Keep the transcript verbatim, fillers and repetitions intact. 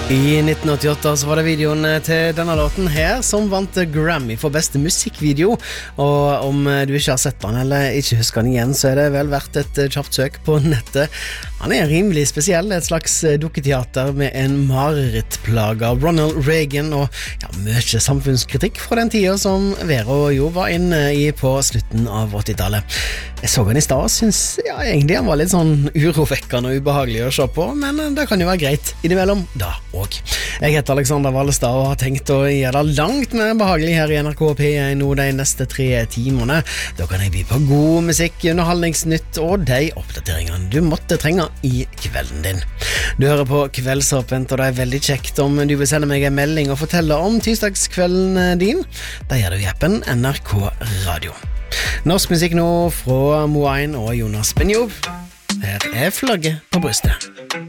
I nitten åttiåtte så var det videoen til denne låten her som vant Grammy for beste musikkvideo, og om du ikke har sett den eller ikke husker den igjen, så er det vel verdt et kjapt søk på nettet. Han er rimelig spesiell, et slags dukketeater med en marerittplaga Ronald Reagan og ja, mye samfunnskritikk fra den tida som Vero jo var inne i på slutten av åttitallet. Jeg så han i stad og synes ja, egentlig han var litt sånn urovekkende og ubehagelig å se på, men det kan jo være greit innimellom da og. Jeg heter Alexander Wallestad og har tenkt å gjøre det langt mer behagelig her i N R K P en nå de neste tre timene. Da kan jeg by på god musikk, underholdningsnytt og de oppdateringene du måtte trenge i kvelden din. Du hører på Kveldsåpent, og det er veldig kjekt om du vil sende meg en melding og fortelle om tirsdagskvelden din. Da gjør du i appen N R K Radio. Norsk musikk nå fra Moain og Jonas Benjob. Her er flagget på brystet.